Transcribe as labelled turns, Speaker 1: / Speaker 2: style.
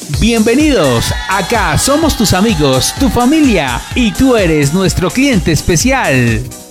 Speaker 1: Bienvenidos, acá somos tus amigos, tu familia y tú eres nuestro cliente especial.